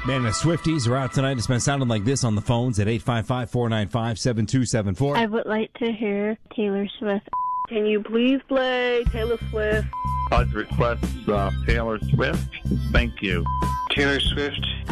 Man, the Swifties are out tonight. It's been sounding like this on the phones at 855-495-7274. I would like to hear Taylor Swift. Can you please play Taylor Swift? I'd request Taylor Swift. Thank you. Taylor Swift.